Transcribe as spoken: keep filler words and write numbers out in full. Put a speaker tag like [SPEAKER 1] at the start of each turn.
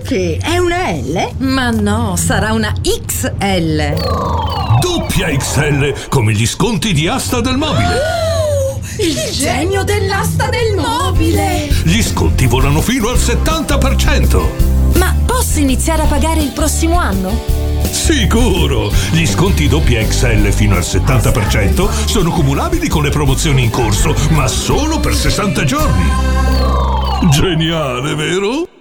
[SPEAKER 1] Che? È una L?
[SPEAKER 2] Ma no, sarà una X L.
[SPEAKER 3] Doppia X L, come gli sconti di Asta del Mobile.
[SPEAKER 1] Oh, il genio dell'asta del mobile!
[SPEAKER 3] Gli sconti volano fino al settanta per cento.
[SPEAKER 2] Ma posso iniziare a pagare il prossimo anno?
[SPEAKER 3] Sicuro! Gli sconti doppia X L fino al settanta per cento sono cumulabili con le promozioni in corso, ma solo per sessanta giorni. Geniale, vero?